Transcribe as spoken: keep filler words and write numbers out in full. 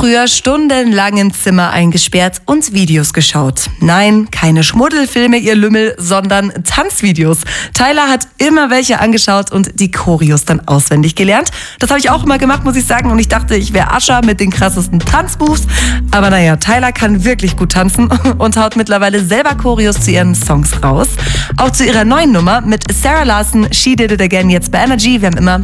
früher stundenlang im Zimmer eingesperrt und Videos geschaut. Nein, keine Schmuddelfilme, ihr Lümmel, sondern Tanzvideos. Tyler hat immer welche angeschaut und die Choreos dann auswendig gelernt. Das habe ich auch immer gemacht, muss ich sagen. Und ich dachte, ich wäre Usher mit den krassesten Tanzmoves. Aber naja, Tyler kann wirklich gut tanzen und haut mittlerweile selber Choreos zu ihren Songs raus. Auch zu ihrer neuen Nummer mit Sarah Larson, She Did It Again, jetzt bei Energy. Wir haben immer